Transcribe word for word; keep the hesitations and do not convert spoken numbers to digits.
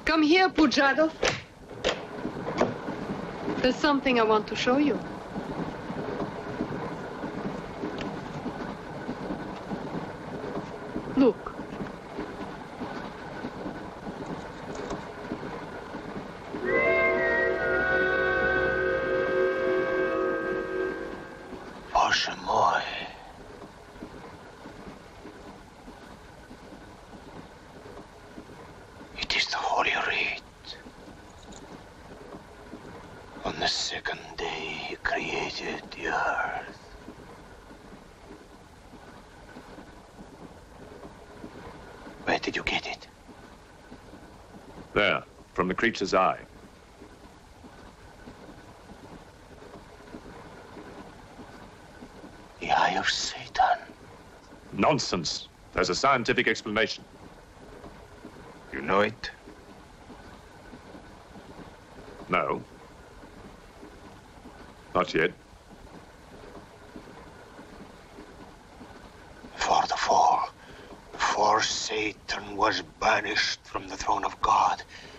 Come here, Pujado. There's something I want to show you. Look. Boże mój. It is the Holy Rite. On the second day he created the earth. Where did you get it? There, from the creature's eye. The eye of Satan. Nonsense. There's a scientific explanation. You know it? No. Not yet. Before the fall, before Satan was banished from the throne of God,